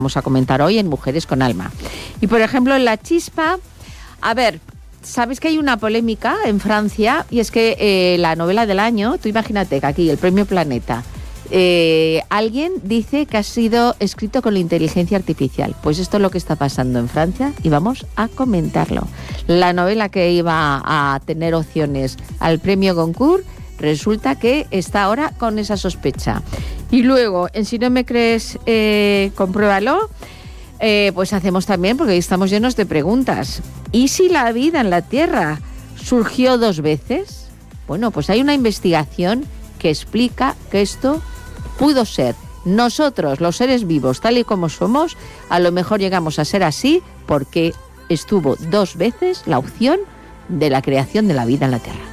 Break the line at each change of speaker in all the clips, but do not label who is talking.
vamos a comentar hoy en Mujeres con Alma. Y por ejemplo, en La Chispa, a ver, sabes que hay una polémica en Francia y es que la novela del año, tú imagínate que aquí el Premio Planeta, alguien dice que ha sido escrito con la inteligencia artificial. Pues esto es lo que está pasando en Francia y vamos a comentarlo. La novela que iba a tener opciones al Premio Goncourt resulta que está ahora con esa sospecha. Y luego, en Si no me crees, compruébalo, pues hacemos también, porque estamos llenos de preguntas. ¿Y si la vida en la Tierra surgió 2 veces? Bueno, pues hay una investigación que explica que esto pudo ser. Nosotros, los seres vivos, tal y como somos, a lo mejor llegamos a ser así porque estuvo 2 veces la opción de la creación de la vida en la Tierra.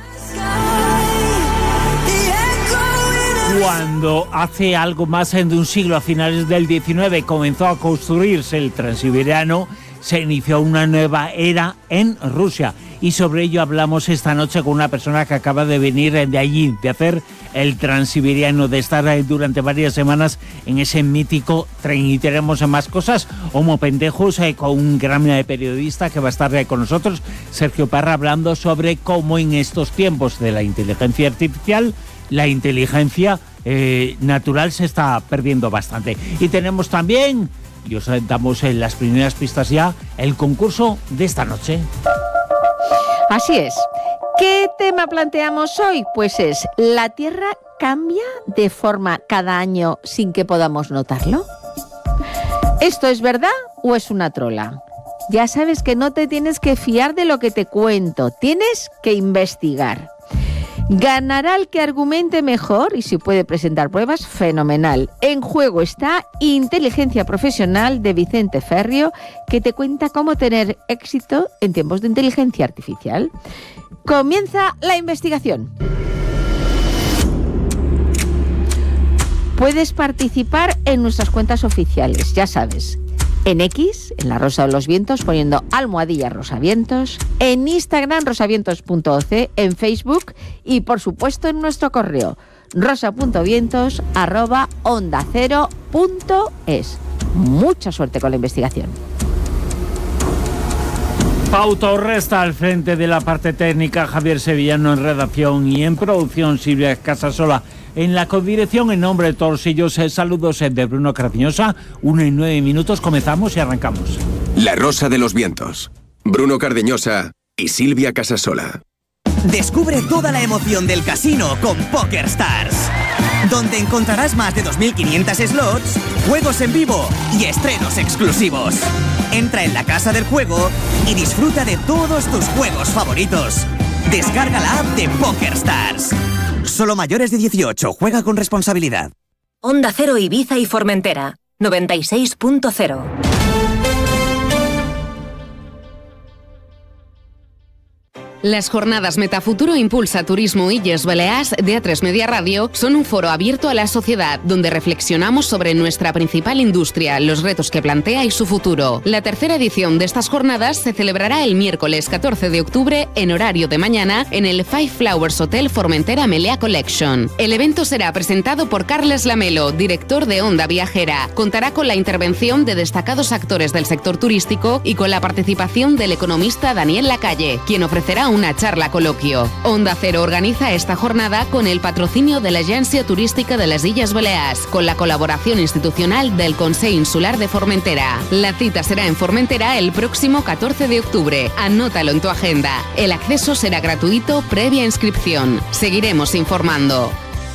Cuando hace algo más de un siglo, a finales del 19, comenzó a construirse el Transiberiano, se inició una nueva era en Rusia. Y sobre ello hablamos esta noche con una persona que acaba de venir de allí, de hacer el Transiberiano, de estar durante varias semanas en ese mítico tren. Y tenemos más cosas, Homo Pendejos, con un gran periodista que va a estar con nosotros, Sergio Parra, hablando sobre cómo en estos tiempos de la inteligencia artificial, la inteligencia natural se está perdiendo bastante. Y tenemos también, y os damos en las primeras pistas ya, el concurso de esta noche.
Así es. ¿Qué tema planteamos hoy? Pues es, ¿la Tierra cambia de forma cada año sin que podamos notarlo? ¿Esto es verdad o es una trola? Ya sabes que no te tienes que fiar de lo que te cuento, tienes que investigar. Ganará el que argumente mejor y si puede presentar pruebas, fenomenal. En juego está Inteligencia Profesional de Vicente Ferrio, que te cuenta cómo tener éxito en tiempos de inteligencia artificial. Comienza la investigación. Puedes participar en nuestras cuentas oficiales, ya sabes. En X, en La Rosa de los Vientos, poniendo @rosavientos, en Instagram, rosavientos.oc, en Facebook y, por supuesto, en nuestro correo, rosa.vientos@ondacero.es. Mucha suerte con la investigación.
Pauta Resta al frente de la parte técnica, Javier Sevillano en redacción y en producción, Silvia Casasola en la codirección. En nombre de todos ellos, saludos de Bruno Cardeñosa. 1:09, comenzamos y arrancamos.
La Rosa de los Vientos, Bruno Cardeñosa y Silvia Casasola.
Descubre toda la emoción del casino con PokerStars, donde encontrarás más de 2.500 slots, juegos en vivo y estrenos exclusivos. Entra en la casa del juego y disfruta de todos tus juegos favoritos. Descarga la app de PokerStars. Solo mayores de 18, juega con responsabilidad.
Onda Cero Ibiza y Formentera, 96.0. Las jornadas Metafuturo Impulsa Turismo Illes Balears de A3 Media Radio son un foro abierto a la sociedad donde reflexionamos sobre nuestra principal industria, los retos que plantea y su futuro. La tercera edición de estas jornadas se celebrará el miércoles 14 de octubre en horario de mañana en el Five Flowers Hotel Formentera Melea Collection. El evento será presentado por Carles Lamelo, director de Onda Viajera. Contará con la intervención de destacados actores del sector turístico y con la participación del economista Daniel Lacalle, quien ofrecerá una charla coloquio. Onda Cero organiza esta jornada con el patrocinio de la Agència Turística de las Illes Balears, con la colaboración institucional del Consell Insular de Formentera. La cita será en Formentera el próximo 14 de octubre. Anótalo en tu agenda. El acceso será gratuito previa inscripción. Seguiremos informando.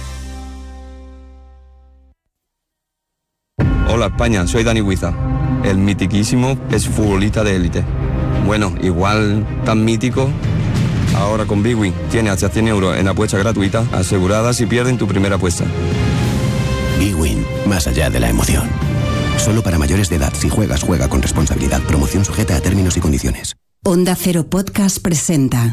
Hola España, soy Dani Huiza, el mitiquísimo exfutbolista de élite. Bueno, igual tan mítico. Ahora con Bwin tiene hasta 100 euros en apuesta gratuita asegurada si pierden tu primera apuesta.
Bwin, más allá de la emoción. Solo para mayores de edad. Si juegas, juega con responsabilidad. Promoción sujeta a términos y condiciones.
Onda Cero Podcast presenta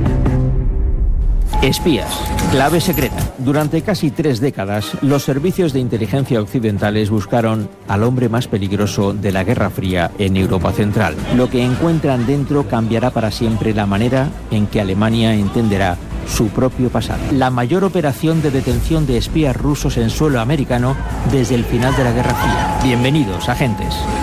Espías, clave secreta. Durante casi 3 décadas, los servicios de inteligencia occidentales buscaron al hombre más peligroso de la Guerra Fría en Europa Central. Lo que encuentran dentro cambiará para siempre la manera en que Alemania entenderá su propio pasado. La mayor operación de detención de espías rusos en suelo americano desde el final de la Guerra Fría. Bienvenidos, agentes.